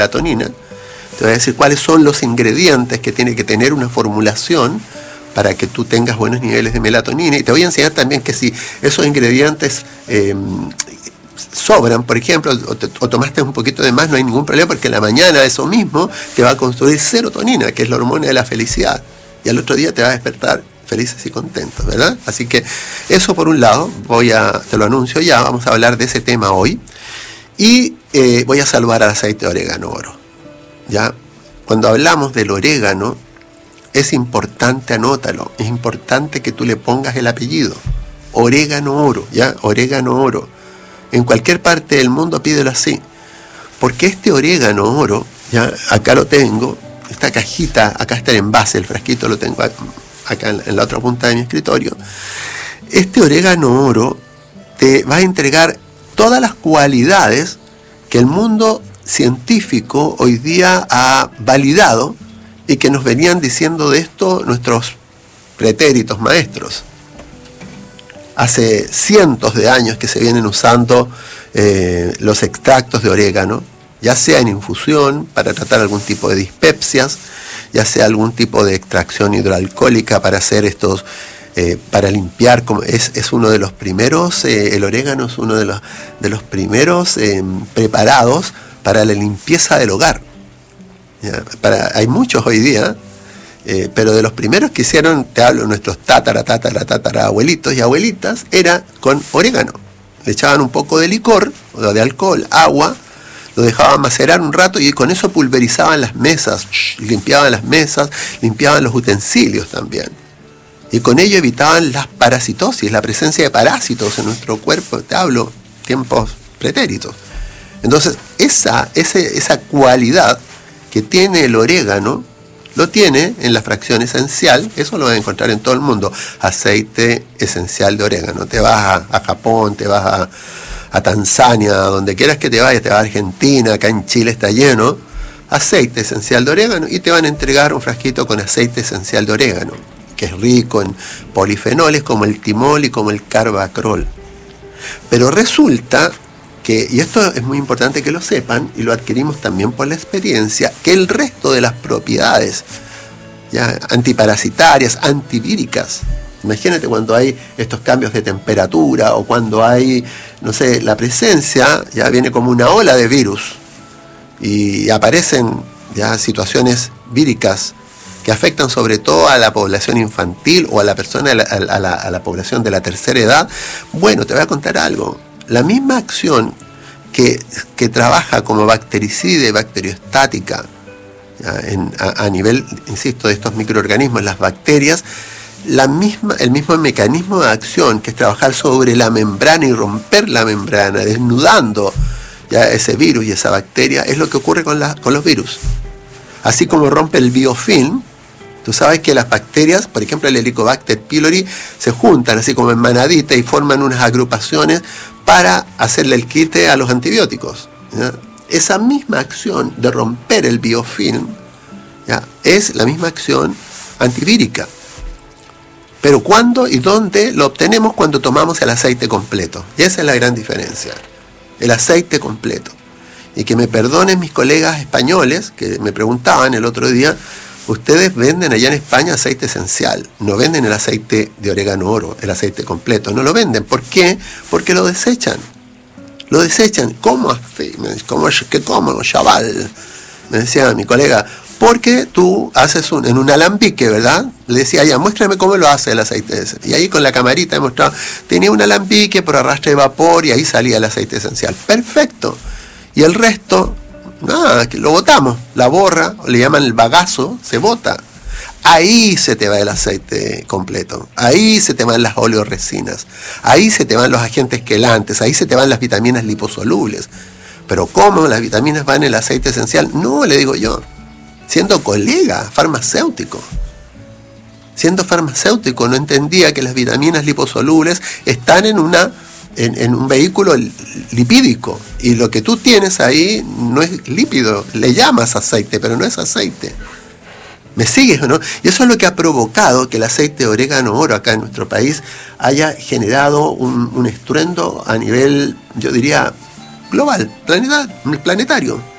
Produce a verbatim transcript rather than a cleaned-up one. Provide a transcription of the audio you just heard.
melatonina. Te voy a decir cuáles son los ingredientes que tiene que tener una formulación para que tú tengas buenos niveles de melatonina. Y te voy a enseñar también que si esos ingredientes eh, sobran, por ejemplo, o, te, o tomaste un poquito de más, no hay ningún problema, porque en la mañana eso mismo te va a construir serotonina, que es la hormona de la felicidad. Y al otro día te va a despertar felices y contentos, ¿verdad? Así que eso por un lado, voy a, te lo anuncio ya, vamos a hablar de ese tema hoy. Y eh, voy a salvar al aceite de orégano oro. ¿Ya? Cuando hablamos del orégano, es importante, anótalo, es importante que tú le pongas el apellido. Orégano oro, ¿ya? Orégano oro. En cualquier parte del mundo pídelo así. Porque este orégano oro, ya, acá lo tengo, esta cajita, acá está el envase, el frasquito lo tengo acá en la otra punta de mi escritorio. Este orégano oro te va a entregar todas las cualidades que el mundo científico hoy día ha validado y que nos venían diciendo de esto nuestros pretéritos maestros. Hace cientos de años que se vienen usando eh, los extractos de orégano, ya sea en infusión para tratar algún tipo de dispepsias, ya sea algún tipo de extracción hidroalcohólica para hacer estos, eh, para limpiar, como es, es uno de los primeros, eh, el orégano es uno de los, de los primeros eh, preparados para la limpieza del hogar. ¿Ya? Para, hay muchos hoy día, eh, pero de los primeros que hicieron, te hablo, nuestros tatara, tatara, tatara, abuelitos y abuelitas, era con orégano. Le echaban un poco de licor, o de alcohol, agua, lo dejaban macerar un rato y con eso pulverizaban las mesas, limpiaban las mesas, limpiaban los utensilios también. Y con ello evitaban la parasitosis, la presencia de parásitos en nuestro cuerpo, te hablo, tiempos pretéritos. Entonces, esa, ese, esa cualidad que tiene el orégano, lo tiene en la fracción esencial, eso lo vas a encontrar en todo el mundo, aceite esencial de orégano. Te vas a, a Japón, te vas a, a Tanzania, donde quieras que te vayas, te vas a Argentina, acá en Chile está lleno, aceite esencial de orégano, y te van a entregar un frasquito con aceite esencial de orégano, que es rico en polifenoles como el timol y como el carbacrol. Pero resulta que, y esto es muy importante que lo sepan, y lo adquirimos también por la experiencia, que el resto de las propiedades, ya, antiparasitarias, antivíricas, imagínate cuando hay estos cambios de temperatura o cuando hay, no sé, la presencia, ya viene como una ola de virus y aparecen ya situaciones víricas que afectan sobre todo a la población infantil o a la persona, a la, a la, a la población de la tercera edad. Bueno, te voy a contar algo. La misma acción que, que trabaja como bactericida y bacteriostática ya, en, a, a nivel, insisto, de estos microorganismos, las bacterias, la misma, el mismo mecanismo de acción que es trabajar sobre la membrana y romper la membrana, desnudando ya ese virus y esa bacteria, es lo que ocurre con, la, con los virus. Así como rompe el biofilm, tú sabes que las bacterias, por ejemplo el Helicobacter pylori, se juntan así como en manadita y forman unas agrupaciones para hacerle el quite a los antibióticos. ¿Ya? Esa misma acción de romper el biofilm, ¿ya?, es la misma acción antivírica. Pero ¿cuándo y dónde lo obtenemos? Cuando tomamos el aceite completo. Y esa es la gran diferencia. El aceite completo. Y que me perdonen mis colegas españoles que me preguntaban el otro día, ustedes venden allá en España aceite esencial, no venden el aceite de orégano oro, el aceite completo, no lo venden. ¿Por qué? Porque lo desechan. Lo desechan. ¿Cómo? ¿Cómo? ¿Qué cómo, chaval? Me decía mi colega, porque tú haces un, en un alambique, ¿verdad? Le decía, ya, muéstrame cómo lo hace el aceite ese. Y ahí con la camarita he mostrado, tenía un alambique por arrastre de vapor y ahí salía el aceite esencial. Perfecto. Y el resto, nada, que lo botamos. La borra, le llaman el bagazo, se bota. Ahí se te va el aceite completo. Ahí se te van las oleoresinas. Ahí se te van los agentes quelantes. Ahí se te van las vitaminas liposolubles. Pero ¿cómo las vitaminas van en el aceite esencial? No, le digo yo. Siendo colega, farmacéutico. Siendo farmacéutico, no entendía que las vitaminas liposolubles están en una en, en un vehículo lipídico. Y lo que tú tienes ahí no es lípido. Le llamas aceite, pero no es aceite. ¿Me sigues o no? Y eso es lo que ha provocado que el aceite de orégano oro acá en nuestro país haya generado un, un estruendo a nivel, yo diría, global, planeta, planetario.